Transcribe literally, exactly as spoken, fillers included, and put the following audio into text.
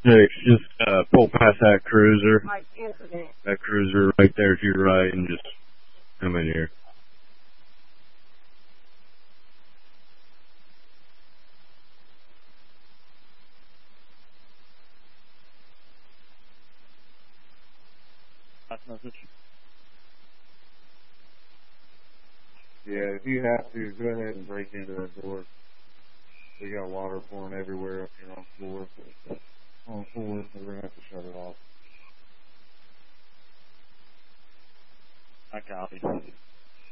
Hey, just uh, pull past that cruiser. That cruiser right there to your right, and just come in here. Last message. Yeah, if you have to, go ahead and break into that door. We got water pouring everywhere up here on floor. On floor, so we're gonna have to shut it off. I copy.